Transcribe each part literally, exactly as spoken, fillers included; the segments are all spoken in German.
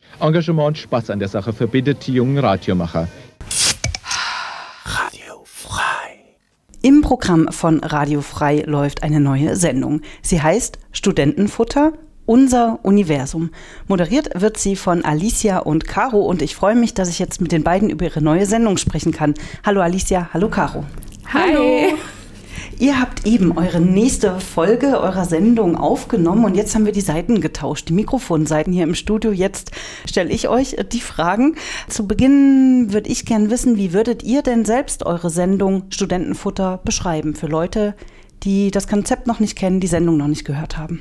Engagement und Spaß an der Sache verbindet die jungen Radiomacher. Radio Frei. Im Programm von Radio Frei läuft eine neue Sendung. Sie heißt Studentenfutter, unser Universum. Moderiert wird sie von Alicia und Caro und ich freue mich, dass ich jetzt mit den beiden über ihre neue Sendung sprechen kann. Hallo Alicia, hallo Caro. Hallo. Ihr habt eben eure nächste Folge eurer Sendung aufgenommen und jetzt haben wir die Seiten getauscht, die Mikrofonseiten hier im Studio. Jetzt stelle ich euch die Fragen. Zu Beginn würde ich gern wissen, wie würdet ihr denn selbst eure Sendung Studentenfutter beschreiben für Leute, die das Konzept noch nicht kennen, die Sendung noch nicht gehört haben?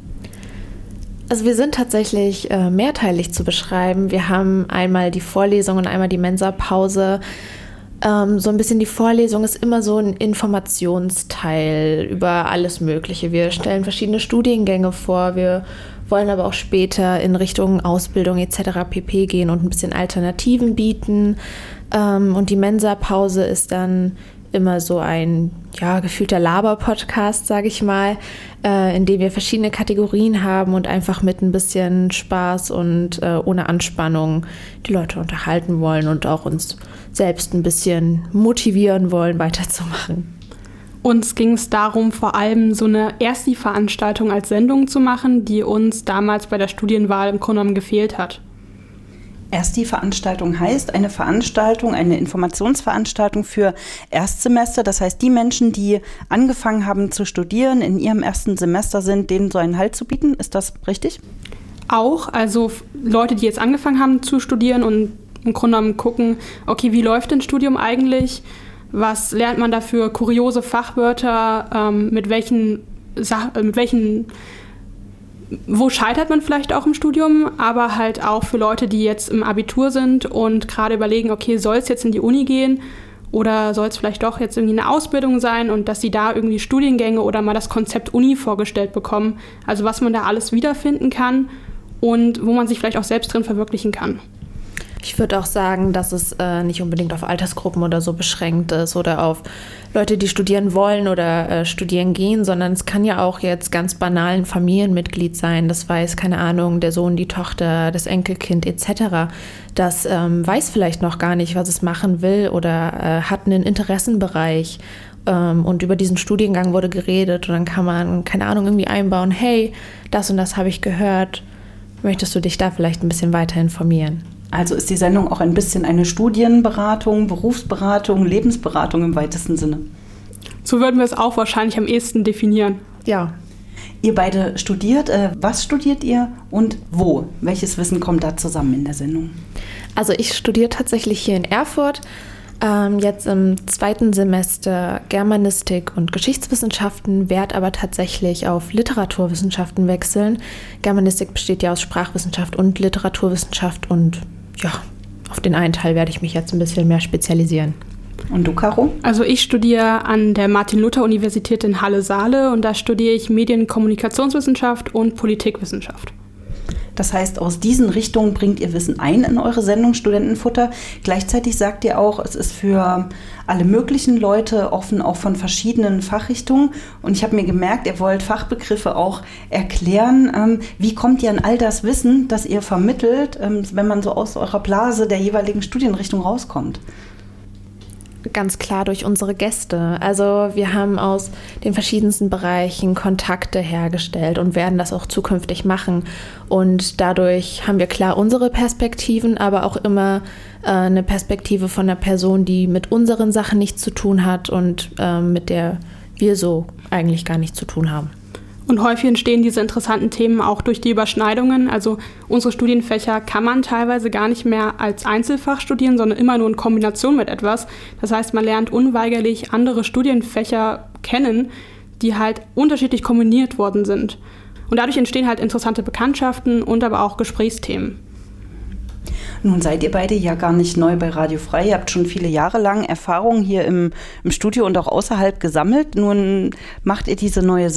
Also wir sind tatsächlich äh, mehrteilig zu beschreiben. Wir haben einmal die Vorlesung und einmal die Mensa-Pause. Ähm, so ein bisschen die Vorlesung ist immer so ein Informationsteil über alles Mögliche. Wir stellen verschiedene Studiengänge vor, wir wollen aber auch später in Richtung Ausbildung et cetera pp. Gehen und ein bisschen Alternativen bieten. Ähm, und die Mensa-Pause ist dann immer so ein ja, gefühlter Laber-Podcast, sage ich mal, äh, in dem wir verschiedene Kategorien haben und einfach mit ein bisschen Spaß und äh, ohne Anspannung die Leute unterhalten wollen und auch uns selbst ein bisschen motivieren wollen, weiterzumachen. Uns ging es darum, vor allem so eine Ersti-Veranstaltung als Sendung zu machen, die uns damals bei der Studienwahl im Grunde genommen gefehlt hat. Ersti-Veranstaltung heißt eine Veranstaltung, eine Informationsveranstaltung für Erstsemester. Das heißt, die Menschen, die angefangen haben zu studieren, in ihrem ersten Semester sind, denen so einen Halt zu bieten. Ist das richtig? Auch, also Leute, die jetzt angefangen haben zu studieren und im Grunde genommen gucken, okay, wie läuft ein Studium eigentlich? Was lernt man da für kuriose Fachwörter? Ähm, mit welchen Sa- mit welchen Wo scheitert man vielleicht auch im Studium, aber halt auch für Leute, die jetzt im Abitur sind und gerade überlegen, okay, soll es jetzt in die Uni gehen oder soll es vielleicht doch jetzt irgendwie eine Ausbildung sein und dass sie da irgendwie Studiengänge oder mal das Konzept Uni vorgestellt bekommen, also was man da alles wiederfinden kann und wo man sich vielleicht auch selbst drin verwirklichen kann. Ich würde auch sagen, dass es äh, nicht unbedingt auf Altersgruppen oder so beschränkt ist oder auf Leute, die studieren wollen oder äh, studieren gehen, sondern es kann ja auch jetzt ganz banal ein Familienmitglied sein. Das weiß, keine Ahnung, der Sohn, die Tochter, das Enkelkind et cetera. Das ähm, weiß vielleicht noch gar nicht, was es machen will oder äh, hat einen Interessenbereich. Ähm, und über diesen Studiengang wurde geredet und dann kann man, keine Ahnung, irgendwie einbauen, hey, das und das habe ich gehört. Möchtest du dich da vielleicht ein bisschen weiter informieren? Also ist die Sendung auch ein bisschen eine Studienberatung, Berufsberatung, Lebensberatung im weitesten Sinne? So würden wir es auch wahrscheinlich am ehesten definieren. Ja. Ihr beide studiert. Äh, was studiert ihr und wo? Welches Wissen kommt da zusammen in der Sendung? Also ich studiere tatsächlich hier in Erfurt, ähm, jetzt im zweiten Semester Germanistik und Geschichtswissenschaften, werde aber tatsächlich auf Literaturwissenschaften wechseln. Germanistik besteht ja aus Sprachwissenschaft und Literaturwissenschaft und ja, auf den einen Teil werde ich mich jetzt ein bisschen mehr spezialisieren. Und du, Caro? Also ich studiere an der Martin-Luther-Universität in Halle-Saale und da studiere ich Medien-Kommunikationswissenschaft und Politikwissenschaft. Das heißt, aus diesen Richtungen bringt ihr Wissen ein in eure Sendung Studentenfutter. Gleichzeitig sagt ihr auch, es ist für alle möglichen Leute offen, auch von verschiedenen Fachrichtungen. Und ich habe mir gemerkt, ihr wollt Fachbegriffe auch erklären. Wie kommt ihr an all das Wissen, das ihr vermittelt, wenn man so aus eurer Blase der jeweiligen Studienrichtung rauskommt? Ganz klar durch unsere Gäste. Also wir haben aus den verschiedensten Bereichen Kontakte hergestellt und werden das auch zukünftig machen. Und dadurch haben wir klar unsere Perspektiven, aber auch immer äh, eine Perspektive von einer Person, die mit unseren Sachen nichts zu tun hat und äh, mit der wir so eigentlich gar nichts zu tun haben. Und häufig entstehen diese interessanten Themen auch durch die Überschneidungen. Also unsere Studienfächer kann man teilweise gar nicht mehr als Einzelfach studieren, sondern immer nur in Kombination mit etwas. Das heißt, man lernt unweigerlich andere Studienfächer kennen, die halt unterschiedlich kombiniert worden sind. Und dadurch entstehen halt interessante Bekanntschaften und aber auch Gesprächsthemen. Nun seid ihr beide ja gar nicht neu bei Radio Frei. Ihr habt schon viele Jahre lang Erfahrung hier im, im Studio und auch außerhalb gesammelt. Nun macht ihr diese neue